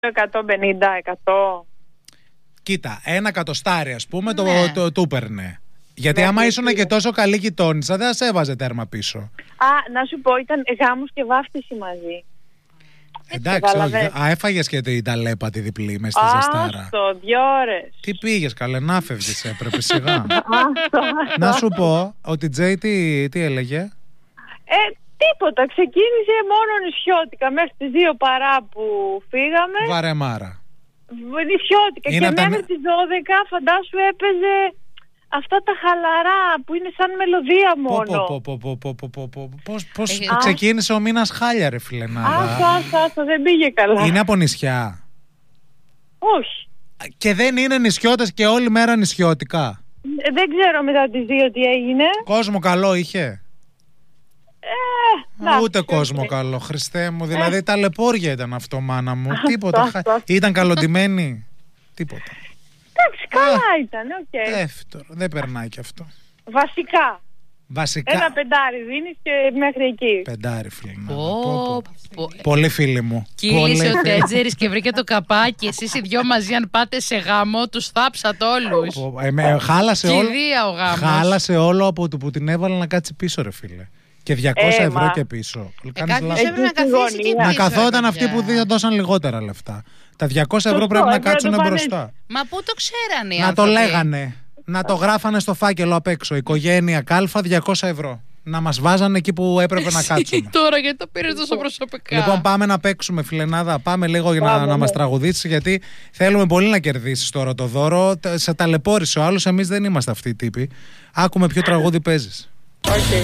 150-100. Κοίτα, 1 εκατοστάρι ας πούμε το έπαιρνε. Γιατί Ναι, άμα ναι, ήσουν ναι. και τόσο καλή γειτόνισσα, δεν σε έβαζε τέρμα πίσω. Να σου πω, ήταν γάμος και βάφτιση μαζί. Εντάξει, όχι. καταλαβαίνεις. Έφαγες και την ταλέπα τη διπλή μες στη ζεστάρα. Άστο, 2 ώρες. Τι πήγες καλέ, να φεύγεις, έπρεπε σιγά. Άστο. Να σου πω, ότι Τζέι τι έλεγε. Τίποτα, ξεκίνησε μόνο νησιώτικα μέχρι τις 2 παρά που φύγαμε. Βαρεμάρα. Νησιώτικα Είναι και τα- μέχρι τις 12 φαντάσου έπαιζε αυτά τα χαλαρά που είναι σαν μελωδία μόνο. Πώς ξεκίνησε ο μήνας χάλια ρε φιλενάδα. Άστο, δεν πήγε καλά. Είναι από νησιά. Όχι. Και δεν είναι νησιώτες και όλη μέρα νησιώτικα. Δεν ξέρω μετά τις 2 τι έγινε. Κόσμο καλό είχε. Εντάξει, Ούτε οκ. κόσμο καλό, Χριστέ μου. Δηλαδή ταλαιπώρια ήταν αυτό, μάνα μου. Τίποτα. αυτό. Ήταν καλοντημένη. Τίποτα. Εντάξει, καλά ήταν, οκ. Δεύτερο. Δεν περνάει κι αυτό. Βασικά. Βασικά. 1 πεντάρι δίνεις και μέχρι εκεί. Πεντάρι, φίλε. Πω. Πολύ φίλοι μου. Κύλησε ο Τέτζερης και βρήκε το καπάκι. Εσείς οι δυο μαζί, αν πάτε σε γάμο, τους θάψατε όλους. Χάλασε όλο. Κηδεία ο γάμος. Χάλασε όλο από το που την έβαλε να κάτσει πίσω, ρε φίλε. Και 200 ευρώ μα. και πίσω. Κάνεις Κάποιος λάθος. έπρεπε να καθίσει και Να Να πίσω, καθόταν ρε αυτοί που παιδιά. δώσαν λιγότερα λεφτά. Τα 200 ευρώ Σωστό, πρέπει να έπρεπε να κάτσουν το πάνε μπροστά. Μα πού το ξέρανε οι Να το άνθρωποι? λέγανε. Να το γράφανε στο φάκελο απ' έξω. Οικογένεια Κάλφα 200 ευρώ. Να μας βάζανε εκεί που έπρεπε να κάτσουμε. Τώρα γιατί το πήρες τόσο προσωπικά. Λοιπόν, πάμε να παίξουμε, φιλενάδα. Πάμε λίγο για να μας τραγουδήσεις, γιατί θέλουμε πολύ να κερδίσεις τώρα το δώρο. Σε ταλαιπώρησε ο άλλος. Εμείς δεν είμαστε αυτοί οι τύποι. Άκουμε ποιο τραγούδι παίζεις. Okay.